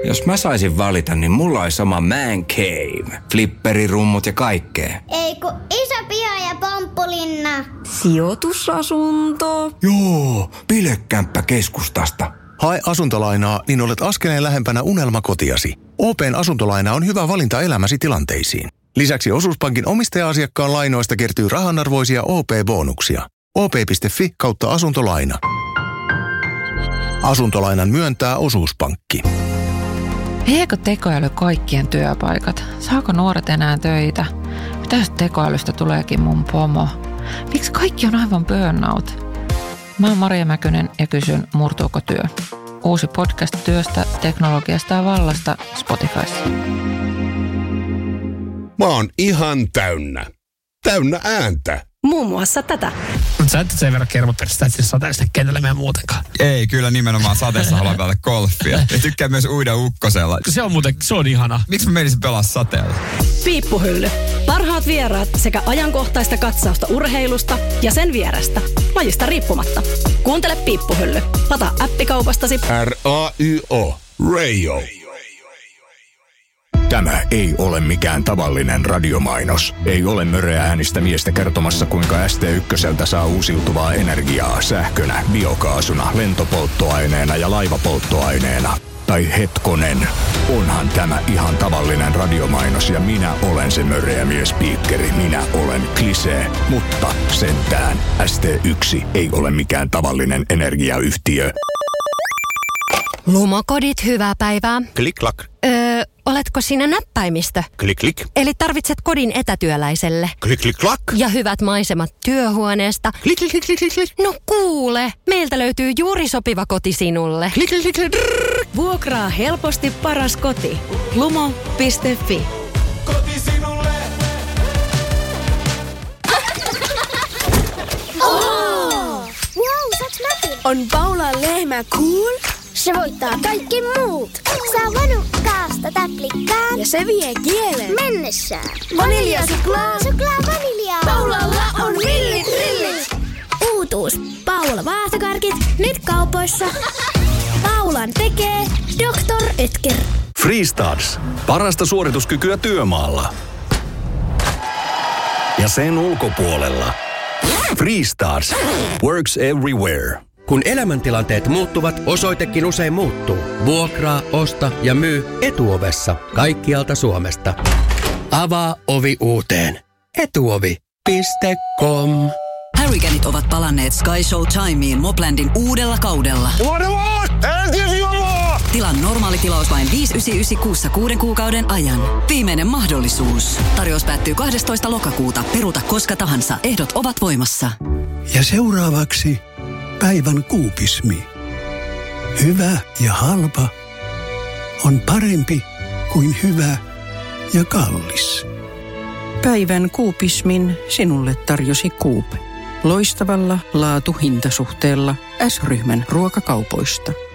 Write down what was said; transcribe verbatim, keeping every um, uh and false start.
Jos mä saisin valita, niin mulla olisi sama man cave. Flipperirummut ja kaikkea. Ei kun iso piha ja pomppulinna. Sijoitusasunto. Joo, bilekämppä keskustasta. Hae asuntolainaa, niin olet askeleen lähempänä unelmakotiasi. O P:n asuntolaina on hyvä valinta elämäsi tilanteisiin. Lisäksi Osuuspankin omistaja-asiakkaan lainoista kertyy rahanarvoisia O P-bonuksia. O P piste F I kautta asuntolaina. Asuntolainan myöntää Osuuspankki. Viekö tekoäly kaikkien työpaikat? Saako nuoret enää töitä? Mitä jos tekoälystä tuleekin mun pomo? Miksi kaikki on aivan burnout? Mä oon Maria Mäkynen ja kysyn, murtuuko työ? Uusi podcast työstä, teknologiasta ja vallasta Spotifyssa. Mä oon ihan täynnä. Täynnä ääntä. Muun muassa tätä. Mutta sä et sen verran kermoperistä, että siis sateellista kentällä meidän muutenkaan. Ei, kyllä nimenomaan sateessa haluan pelata golfia. Ja tykkään myös uida ukkosella. Se on muuten, se on ihana. Miksi mä menisin pelaa sateella? Piippuhylly. Parhaat vieraat sekä ajankohtaista katsausta urheilusta ja sen vierestä. Lajista riippumatta. Kuuntele Piippuhylly. Lataa appikaupastasi. R A Y O. Radio. Tämä ei ole mikään tavallinen radiomainos. Ei ole möreä äänistä miestä kertomassa, kuinka S T ykköseltä saa uusiutuvaa energiaa sähkönä, biokaasuna, lentopolttoaineena ja laivapolttoaineena. Tai hetkonen, onhan tämä ihan tavallinen radiomainos ja minä olen se möreä miespiikkeri. Minä olen Klisee, mutta sentään S T yksi ei ole mikään tavallinen energiayhtiö. Lumokodit, hyvää päivää. Klik-klak. Öö, oletko sinä näppäimistö? Klik-klik. Eli tarvitset kodin etätyöläiselle. Klik-klik-klak. Ja hyvät maisemat työhuoneesta. Klik-klik-klik-klik. No kuule, meiltä löytyy juuri sopiva koti sinulle. Klik-klik-klik. Vuokraa helposti paras koti. lumo piste fi. Koti sinulle. Oh! Wow, saaks mäkin? On Paulan lehmä cool? Se voittaa kaikki muut. Saa vanukkaasta täplikkaan. Ja se vie kielen mennessään. Vaniljasuklaa. Suklaa vaniljaa. Paulalla on villit rillit. Uutuus. Paula vaahtokarkit. Nyt kaupoissa. Paulan tekee doktor Ötker. Freestarts. Parasta suorituskykyä työmaalla. Ja sen ulkopuolella. Freestarts. Works everywhere. Kun elämäntilanteet muuttuvat, osoitekin usein muuttuu. Vuokraa, osta ja myy Etuovessa kaikkialta Suomesta. Avaa ovi uuteen. Etuovi piste com. Hurricanit ovat palanneet Sky Show Timeen Moplandin uudella kaudella. Tilaa normaali tilaus vain viisi yhdeksänkymmentäyhdeksän kuussa kuuden kuukauden ajan. Viimeinen mahdollisuus. Tarjous päättyy kahdestoista lokakuuta. Peruuta koska tahansa. Ehdot ovat voimassa. Ja seuraavaksi päivän kuupismi. Hyvä ja halpa on parempi kuin hyvä ja kallis. Päivän kuupismin sinulle tarjosi Coop. Loistavalla laatu-hintasuhteella S-ryhmän ruokakaupoista.